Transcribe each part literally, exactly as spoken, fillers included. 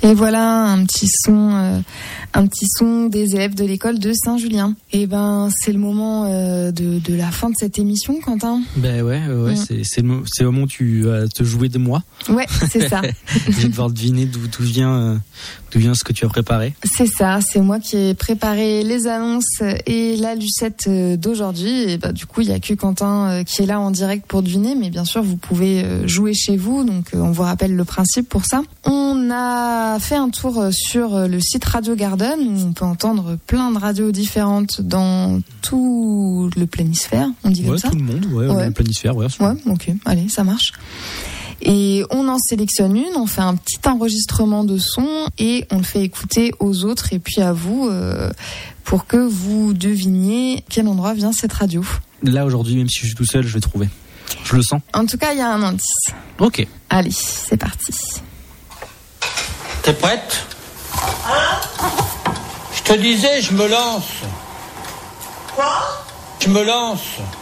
Et voilà un petit son, euh, un petit son des élèves de l'école de Saint-Julien. Et ben c'est le moment euh, de, de la fin de cette émission, Quentin. Ben ouais, ouais, mmh. c'est c'est le, c'est le moment où tu vas te jouer de moi. Ouais, c'est ça. Je vais devoir deviner d'où d'où vient euh, d'où vient ce que tu as préparé. C'est ça, c'est moi qui ai préparé les annonces et la Lucette d'aujourd'hui. Et bah du coup il y a que Quentin euh, qui est là en direct pour deviner, mais bien sûr vous pouvez euh, jouer chez vous. Donc euh, on vous rappelle le principe pour ça. On a fait un tour sur le site Radio Garden où on peut entendre plein de radios différentes dans tout le planisphère, on dit ouais, comme ça. Tout le monde, ouais, ouais. Le planisphère, ouais. Ouais, ok, allez, ça marche. Et on en sélectionne une, on fait un petit enregistrement de son et on le fait écouter aux autres et puis à vous euh, pour que vous deviniez quel endroit vient cette radio. Là aujourd'hui, même si je suis tout seul, je vais trouver. Je le sens. En tout cas, il y a un indice. Ok. Allez, c'est parti. T'es prête ? Hein ? Je te disais, je me lance. Quoi ? Je me lance.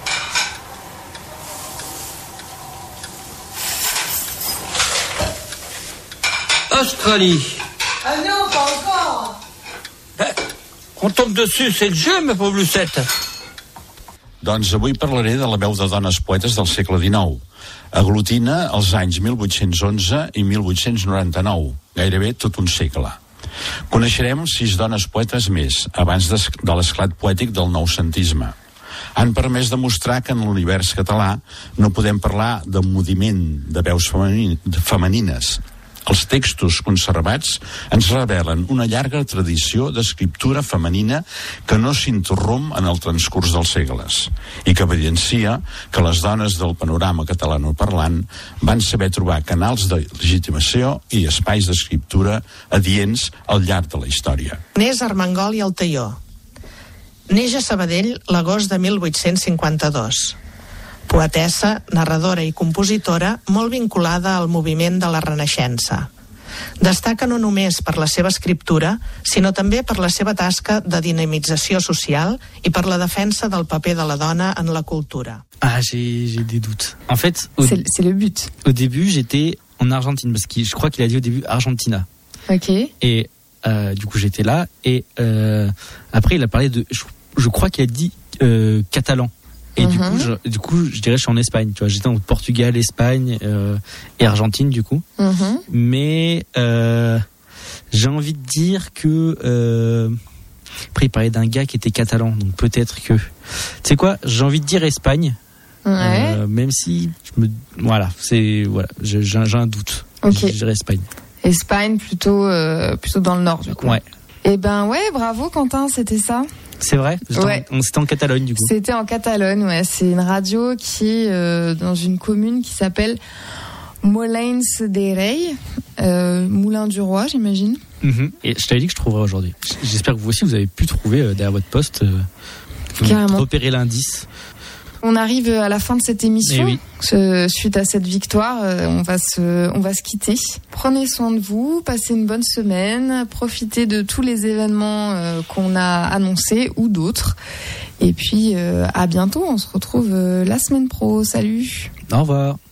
Australie. Ah non, pas encore. Ben, on tombe dessus, c'est le jeu, ma pauvre Lucette. Doncs avui parlaré de la veu de dones poetes del segle dinou. Aglutina els anys mil vuit-cents onze i mil vuit-cents noranta-nou, gairebé tot un segle. Coneixerem sis dones poetes més, abans de, de l'esclat poètic del noucentisme. Han permès demostrar que en l'univers català no podem parlar de moviment de veus femenines. Els textos conservats ens revelen una llarga tradició d'escriptura femenina que no s'interromp en el transcurs dels segles i que evidencia que les dones del panorama catalanoparlant van saber trobar canals de legitimació i espais d'escriptura adients al llarg de la història. Neix Armengol i Altaió. Neix a Sabadell l'agost de mil vuit-cents cinquanta-dos. Poetessa, narradora i compositora molt vinculada al moviment de la Renaixença. Destaca no només per la seva escriptura, sinó també per la seva tasca de dinamització social i per la defensa del paper de la dona en la cultura. Ah, j'ai, j'ai des doutes. En fait, au, c'est, c'est le but. Au début, j'étais en Argentine, parce que je crois qu'il a dit au début Argentina. Ok. Et euh, du coup, j'étais là, et euh, après, il a parlé de... Je, je crois qu'il a dit euh, catalan. Et mm-hmm. du coup, je, du coup, je dirais, je suis en Espagne. Tu vois, j'étais en Portugal, Espagne euh, et Argentine, du coup. Mm-hmm. Mais euh, j'ai envie de dire que euh, après, il parlait d'un gars qui était catalan, donc peut-être que. Tu sais quoi ? J'ai envie de dire Espagne, ouais. euh, même si je me, voilà, c'est voilà, j'ai, j'ai un doute. Ok. Je dirais Espagne. Espagne, plutôt, euh, plutôt dans le nord, du coup. Ouais. Eh ben ouais, bravo Quentin, c'était ça. C'est vrai ? Ouais. En, c'était en Catalogne, du coup. C'était en Catalogne, ouais. C'est une radio qui est euh, dans une commune qui s'appelle Molins de Rei, euh, Moulin du Roi, j'imagine. Mm-hmm. Et je t'avais dit que je trouverais aujourd'hui. J'espère que vous aussi, vous avez pu trouver euh, derrière votre poste, euh, carrément, repérer l'indice. On arrive à la fin de cette émission. Oui. Ce, suite à cette victoire, euh, on va se, on va se quitter. Prenez soin de vous, passez une bonne semaine, profitez de tous les événements euh, qu'on a annoncés ou d'autres. Et puis euh, à bientôt. On se retrouve euh, la semaine pro. Salut. Au revoir.